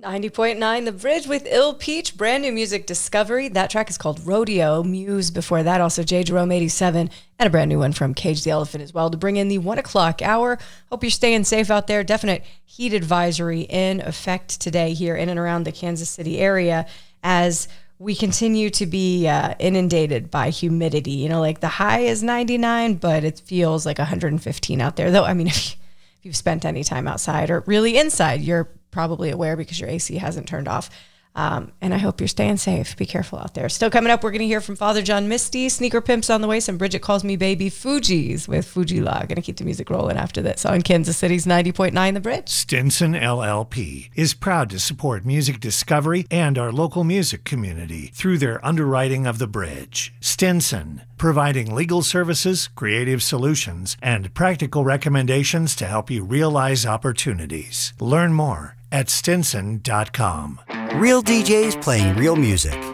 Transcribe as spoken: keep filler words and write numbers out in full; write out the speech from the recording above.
ninety point nine The Bridge with Ill Peach, brand new music, Discovery. That track is called Rodeo. Muse before that, also J. Jerome eighty-seven, and a brand new one from Cage the Elephant as well to bring in the one o'clock hour. Hope you're staying safe out there. Definite heat advisory in effect today here in and around the Kansas City area as we continue to be uh, inundated by humidity. You know, like the high is ninety-nine, but it feels like one hundred fifteen out there. Though, I mean, if you've spent any time outside or really inside, you're probably aware because your A C hasn't turned off. Um, and I hope you're staying safe. Be careful out there. Still coming up, we're going to hear from Father John Misty, Sneaker Pimps on the way, some Bridget Calls Me Baby, Fugees with Fuji La. Going to keep the music rolling after this on Kansas City's ninety point nine The Bridge. Stinson L L P is proud to support music discovery and our local music community through their underwriting of The Bridge. Stinson, providing legal services, creative solutions, and practical recommendations to help you realize opportunities. Learn more at stinson dot com. Real D Js playing real music.